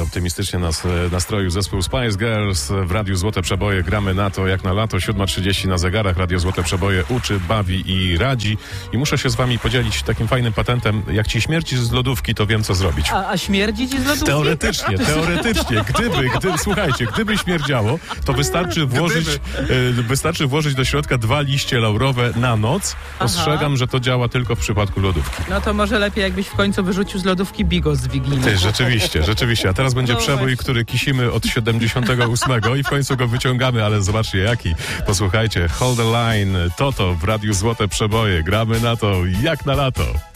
optymistycznie nas nastroił zespół Spice Girls. W Radiu Złote Przeboje gramy na to jak na lato. 7:30 na zegarach. Radio Złote Przeboje uczy, bawi i radzi. I muszę się z wami podzielić takim fajnym patentem. Jak ci śmierci z lodówki, to wiem, co zrobić. A śmierdzi ci z lodówki? Teoretycznie. Słuchajcie, gdyby śmierdziało, to wystarczy włożyć do środka 2 liście laurowe na noc. Ostrzegam, że to działa tylko w przypadku lodówki. No to może lepiej, jakbyś w końcu wyrzucił z lodówki bigos z Wigilii. Ty, rzeczywiście. A teraz będzie przebój, który kisimy od 78 i w końcu go wyciągamy, ale zobaczcie jaki. Posłuchajcie, Hold the Line, Toto w Radiu Złote Przeboje. Gramy na to jak na lato.